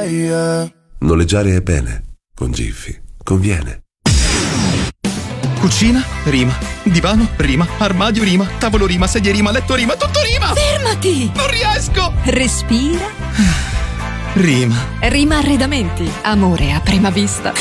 Noleggiare è bene. Con Giffy conviene. Cucina, rima. Divano, rima. Armadio, rima. Tavolo, rima. Sedie, rima. Letto, rima. Tutto rima! Fermati! Non riesco! Respira. Rima. Rima Arredamenti. Amore a prima vista.